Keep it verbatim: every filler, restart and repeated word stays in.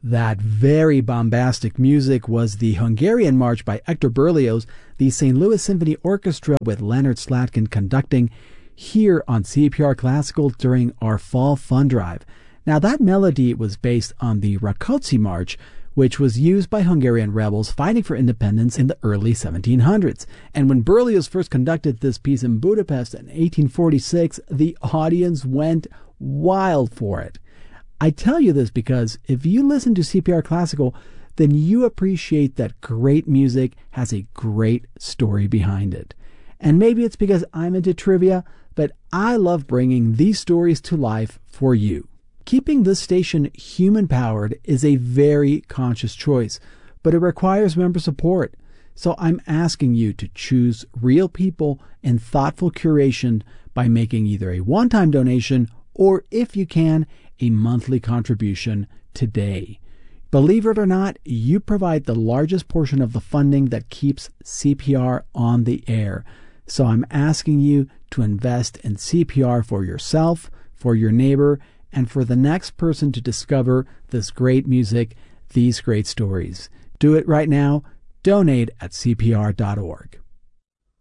That very bombastic music was the Hungarian March by Hector Berlioz, the Saint Louis Symphony Orchestra with Leonard Slatkin conducting, here on C P R Classical during our Fall Fun Drive. Now, that melody was based on the Rákóczi March, which was used by Hungarian rebels fighting for independence in the early seventeen hundreds. And when Berlioz first conducted this piece in Budapest in eighteen forty-six, the audience went wild for it. I tell you this because if you listen to C P R Classical, then you appreciate that great music has a great story behind it. And maybe it's because I'm into trivia, but I love bringing these stories to life for you. Keeping this station human-powered is a very conscious choice, but it requires member support. So I'm asking you to choose real people and thoughtful curation by making either a one-time donation or, if you can, a monthly contribution today. Believe it or not, you provide the largest portion of the funding that keeps C P R on the air. So I'm asking you to invest in C P R for yourself, for your neighbor, and for the next person to discover this great music, these great stories. Do it right now. Donate at C P R dot org.